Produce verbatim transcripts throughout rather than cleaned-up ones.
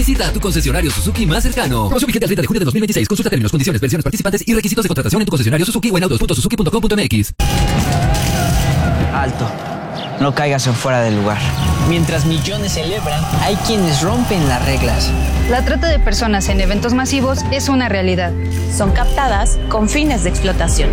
Visita tu concesionario Suzuki más cercano. Promoción vigente al treinta de junio de dos mil veintiséis. Consulta términos, condiciones, versiones participantes y requisitos de contratación en tu concesionario Suzuki o en autos punto suzuki punto com punto mx. Alto. No caigas en fuera del lugar. Mientras millones celebran, hay quienes rompen las reglas. La trata de personas en eventos masivos es una realidad. Son captadas con fines de explotación.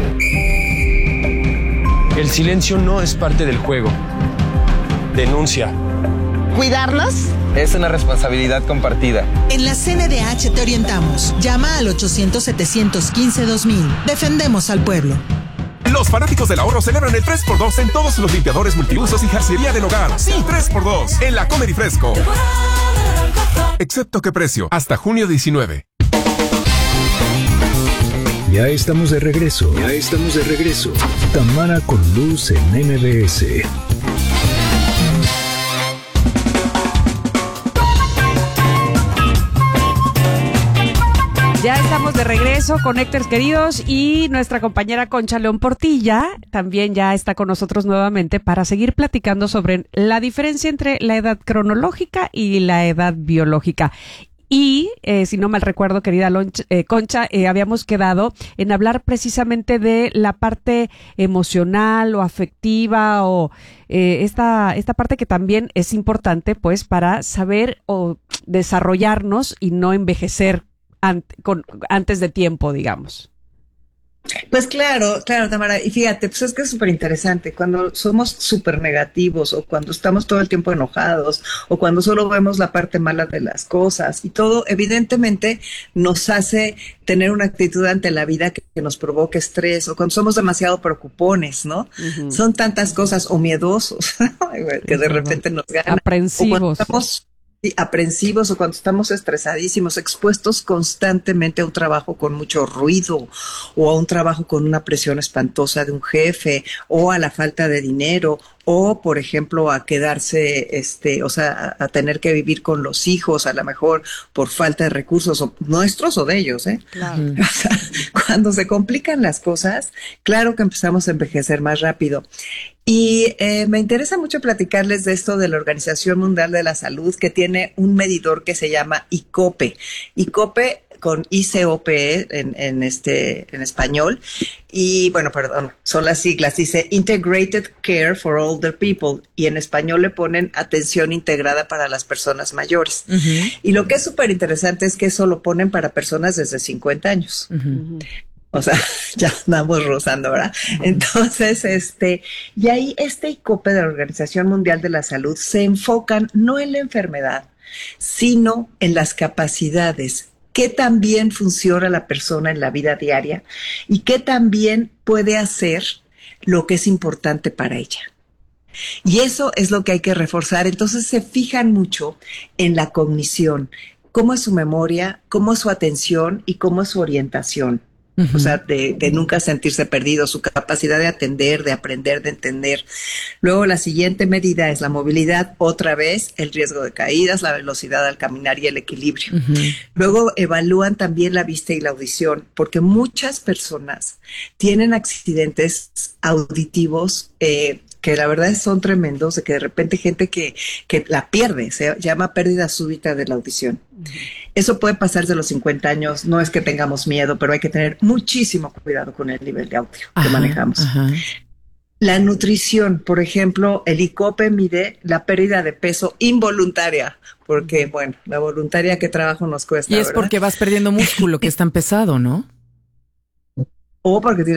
El silencio no es parte del juego. Denuncia. ¿Cuidarnos? Es una responsabilidad compartida. En la C N D H te orientamos. Llama al ochocientos, setecientos quince, dos mil. Defendemos al pueblo. Los fanáticos del ahorro celebran el tres por dos en todos los limpiadores multiusos y jarcería del hogar. Sí, tres por dos en la Comer y Fresco. Excepto qué precio, hasta junio diecinueve. Ya estamos de regreso. Ya estamos de regreso. Tamara con Luz en M B S. Ya estamos de regreso, Connectors queridos, y nuestra compañera Concha León Portilla también ya está con nosotros nuevamente para seguir platicando sobre la diferencia entre la edad cronológica y la edad biológica. Y, eh, si no mal recuerdo, querida Lonch, eh, Concha, eh, habíamos quedado en hablar precisamente de la parte emocional o afectiva o eh, esta, esta parte que también es importante, pues, para saber o desarrollarnos y no envejecer ante, con, antes de tiempo, digamos. Pues claro, claro, Tamara, y fíjate, pues es que es súper interesante, cuando somos súper negativos o cuando estamos todo el tiempo enojados o cuando solo vemos la parte mala de las cosas y todo, evidentemente nos hace tener una actitud ante la vida que, que nos provoque estrés o cuando somos demasiado preocupones, ¿no? Uh-huh. Son tantas cosas o miedosos que de repente nos ganan. Aprensivos. O cuando estamos Sí, aprensivos o cuando estamos estresadísimos, expuestos constantemente a un trabajo con mucho ruido o a un trabajo con una presión espantosa de un jefe o a la falta de dinero o, por ejemplo, a quedarse, este, o sea, a, a tener que vivir con los hijos, a lo mejor por falta de recursos o nuestros o de ellos, ¿eh? Claro. O sea, cuando se complican las cosas, claro que empezamos a envejecer más rápido. Y eh, me interesa mucho platicarles de esto de la Organización Mundial de la Salud, que tiene un medidor que se llama ICOPE. ICOPE con I C O P E en, en este en español. Y bueno, perdón, son las siglas. Dice Integrated Care for Older People. Y en español le ponen atención integrada para las personas mayores. Uh-huh. Y lo que es súper interesante es que eso lo ponen para personas desde cincuenta años. Uh-huh. O sea, ya andamos rozando, ¿verdad? Entonces, este, y ahí este ICOPE de la Organización Mundial de la Salud se enfocan no en la enfermedad, sino en las capacidades, qué tan bien funciona la persona en la vida diaria y qué tan bien puede hacer lo que es importante para ella. Y eso es lo que hay que reforzar. Entonces se fijan mucho en la cognición, cómo es su memoria, cómo es su atención y cómo es su orientación. Uh-huh. O sea, de, de nunca sentirse perdido, su capacidad de atender, de aprender, de entender. Luego la siguiente medida es la movilidad, otra vez el riesgo de caídas, la velocidad al caminar y el equilibrio. Uh-huh. Luego evalúan también la vista y la audición, porque muchas personas tienen accidentes auditivos eh, que la verdad son tremendos, de que de repente gente que, que la pierde, se llama pérdida súbita de la audición. Uh-huh. Eso puede pasar de los cincuenta años, no es que tengamos miedo, pero hay que tener muchísimo cuidado con el nivel de audio ajá, que manejamos. Ajá. La nutrición, por ejemplo, el ICOPE mide la pérdida de peso involuntaria, porque, bueno, la voluntaria, ¿qué trabajo nos cuesta? Y es ¿verdad? Porque vas perdiendo músculo, que es tan pesado, ¿no? O porque